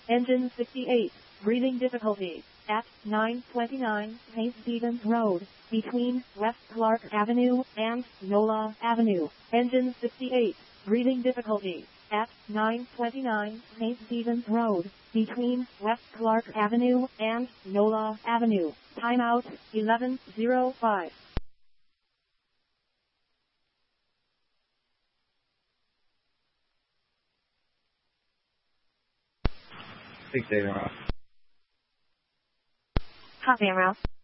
Engine 68. Breathing difficulty. At 929 St. Stephen's Road, between West Clark Avenue and Nola Avenue. Engine 68. Breathing difficulty. At 929 St. Stephen's Road, between West Clark Avenue and Nola Avenue. Timeout 11:05. Big data off. Copy, en route.